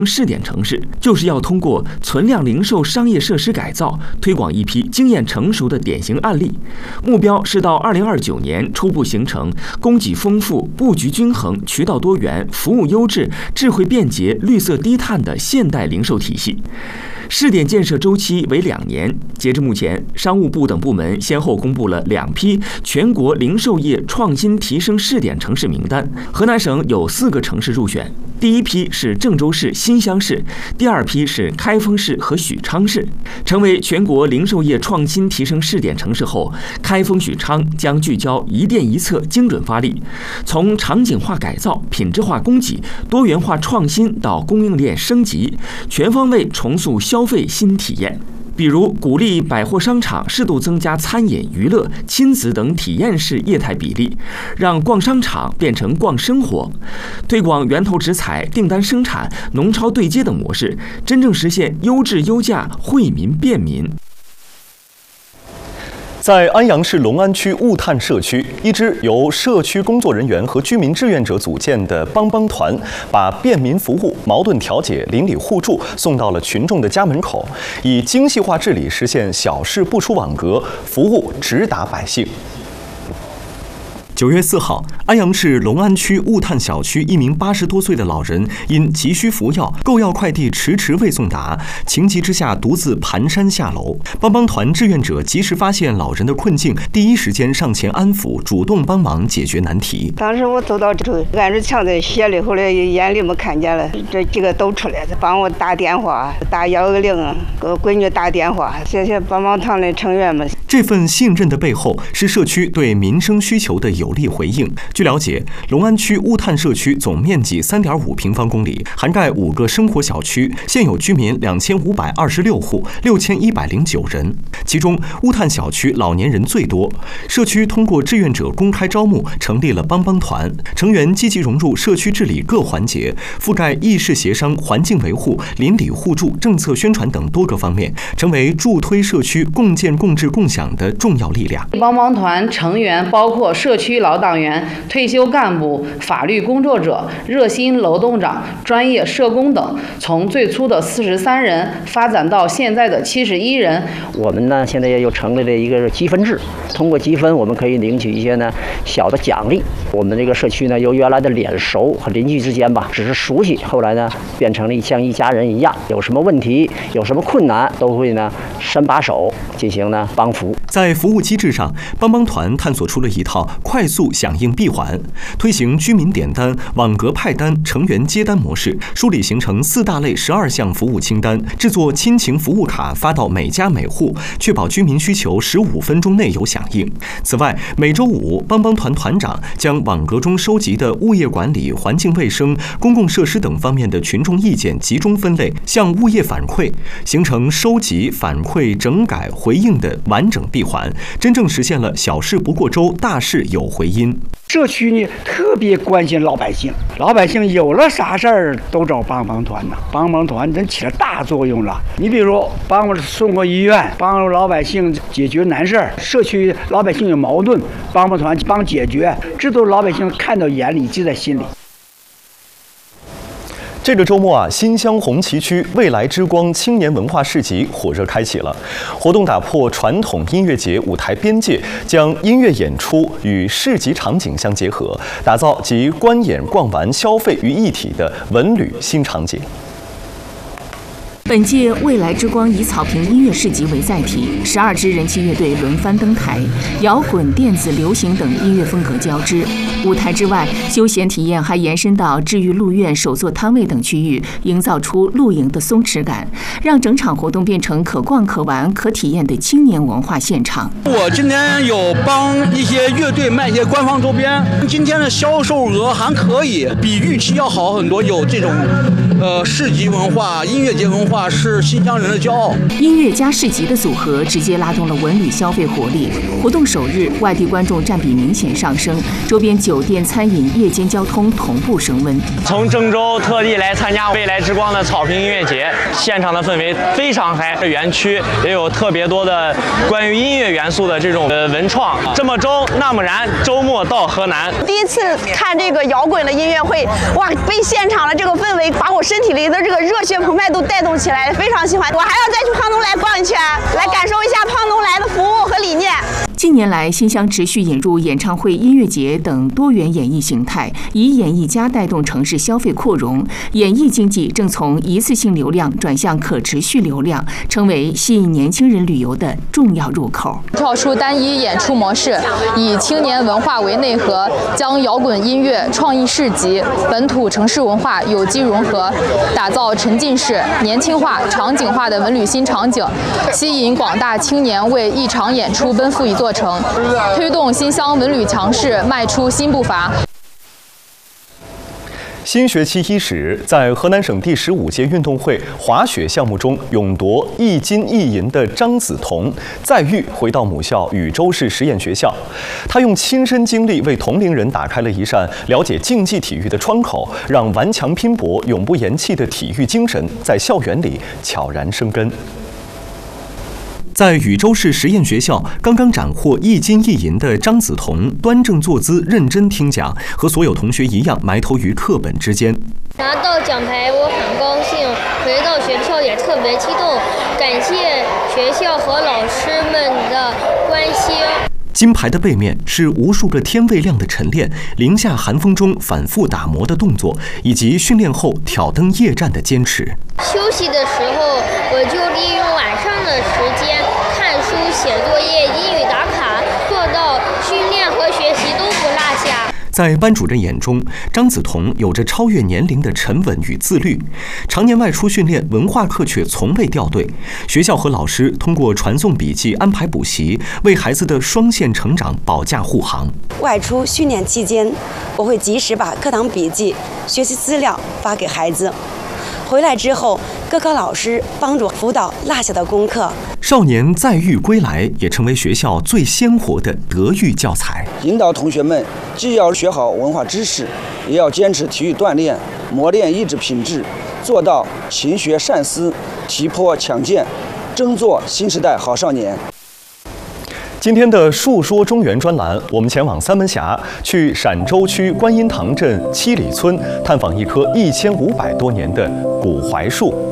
试点城市就是要通过存量零售商业设施改造，推广一批经验成熟的典型案例。目标是到2029年初步形成供给丰富、布局均衡、渠道多元、服务优质、智慧便捷、绿色低碳的现代零售体系。试点建设周期为2年，截至目前，商务部等部门先后公布了2批全国零售业创新提升试点城市名单。河南省有4个城市入选，第一批是郑州市新乡市，第2批是开封市和许昌市。成为全国零售业创新提升试点城市后，开封、许昌将聚焦一店一策，精准发力，从场景化改造、品质化供给、多元化创新到供应链升级，全方位重塑消费新体验。比如鼓励百货商场适度增加餐饮、娱乐、亲子等体验式业态比例，让逛商场变成逛生活；推广源头直采、订单生产、农超对接等模式，真正实现优质优价、惠民便民。 在安阳市隆安区雾炭社区，一支由社区工作人员和居民志愿者组建的帮帮团，把便民服务、矛盾调解、邻里互助送到了群众的家门口，以精细化治理实现小事不出网格，服务直达百姓。9月4号，安阳市隆安区雾炭小区一名80多岁的老人因急需服药，购药快递迟迟未送达，情急之下独自蹒跚下楼。帮帮团志愿者及时发现老人的困境，第一时间上前安抚，主动帮忙解决难题。 当时我走到这头，按着枪在血里，后来眼里没看见了，这几个都出来了，帮我打电话，打110，给我闺女打电话，谢谢帮帮团的成员们。 这份信任的背后是社区对民生需求的有力回应。据了解，隆安区雾炭社区总面积3.5平方公里，涵盖5个生活小区，现有居民2526户，6109人。其中，雾炭小区老年人最多。社区通过志愿者公开招募，成立了帮帮团，成员积极融入社区治理各环节，覆盖议事协商、环境维护、邻里互助、政策宣传等多个方面，成为助推社区共建共治共享的重要力量。 帮帮团成员包括社区老党员、退休干部、法律工作者、热心劳动者、专业社工等，从最初的43人发展到现在的71人。 我们呢，现在也又成立了一个积分制，通过积分，我们可以领取一些呢小的奖励。我们这个社区呢，由原来的脸熟和邻居之间吧，只是熟悉，后来呢，变成了像一家人一样。有什么问题，有什么困难，都会呢伸把手进行呢帮扶。 在服务机制上，帮帮团探索出了一套快速响应闭环，推行居民点单、网格派单、成员接单模式，梳理形成4大类12项服务清单，制作亲情服务卡发到每家每户，确保居民需求15分钟内有响应。此外，每周5，帮帮团团长将网格中收集的物业管理、环境卫生、公共设施等方面的群众意见集中分类，向物业反馈，形成收集、反馈、整改、回应的完整闭环，真正实现了小事不过周，大事有回音。 社区呢特别关心老百姓，老百姓有了啥事儿都找帮帮团呐，帮帮团真起了大作用了。你比如帮我送过医院，帮老百姓解决难事儿，社区老百姓有矛盾，帮帮团帮解决，这都老百姓看到眼里，记在心里。 这个周末新乡红旗区未来之光青年文化市集火热开启了。活动打破传统音乐节舞台边界，将音乐演出与市集场景相结合，打造集观演、逛玩、消费于一体的文旅新场景。 本届未来之光以草坪音乐市集为载体，12支人气乐队轮番登台，摇滚、电子、流行等音乐风格交织。舞台之外，休闲体验还延伸到治愈路院、手作摊位等区域，营造出露营的松弛感，让整场活动变成可逛、可玩、可体验的青年文化现场。 我今天有帮一些乐队卖一些官方周边，今天的销售额还可以，比预期要好很多。有这种市集文化、音乐节文化。 啊是新乡人的骄傲。 音乐加市集的组合直接拉动了文旅消费活力。活动首日，外地观众占比明显上升，周边酒店、餐饮、夜间交通同步升温。 从郑州特地来参加未来之光的草坪音乐节，现场的氛围非常嗨。园区也有特别多的关于音乐元素的这种文创。这么中那么燃，周末到河南。 第一次看这个摇滚的音乐会，哇，被现场的这个氛围把我身体里的这个热血澎湃都带动起来，非常喜欢。我还要再去胖东来逛一圈，来感受一下胖东来的服务和理念。 近年来，新乡持续引入演唱会、音乐节等多元演艺形态，以演艺加带动城市消费扩容。演艺经济正从一次性流量转向可持续流量，成为吸引年轻人旅游的重要入口。 跳出单一演出模式，以青年文化为内核，将摇滚音乐、创意市集、本土城市文化有机融合，打造沉浸式、年轻化、场景化的文旅新场景，吸引广大青年为一场演出奔赴一座城，推动新乡文旅强势迈出新步伐。 新学期伊始，在河南省第15届运动会滑雪项目中勇夺1金1银的张子彤再遇回到母校禹州市实验学校，他用亲身经历为同龄人打开了一扇了解竞技体育的窗口，让顽强拼搏、永不言弃的体育精神在校园里悄然生根。在禹州市实验学校，刚刚斩获1金1银的张子彤端正坐姿，认真听讲，和所有同学一样埋头于课本之间。 拿到奖牌我很高兴，回到学校也特别激动，感谢学校和老师们的关心。 金牌的背面是无数个天未亮的晨练，零下寒风中反复打磨的动作，以及训练后挑灯夜战的坚持。 休息的时候，我就利用晚上的时间看书、写作业、英语打卡，做到训练和学习都不落下。 在班主任眼中，张子彤有着超越年龄的沉稳与自律，常年外出训练，文化课却从未掉队。学校和老师通过传送笔记、安排补习，为孩子的双线成长保驾护航。 外出训练期间，我会及时把课堂笔记、学习资料发给孩子。回来之后，各科老师帮助辅导落下的功课。 少年再遇归来，也成为学校最鲜活的德育教材。 引导同学们既要学好文化知识，也要坚持体育锻炼，磨练意志品质，做到勤学善思，体魄强健，争做新时代好少年。 今天的述说中原专栏，我们前往三门峡，去陕州区观音塘镇七里村，探访一棵1500多年的古槐树。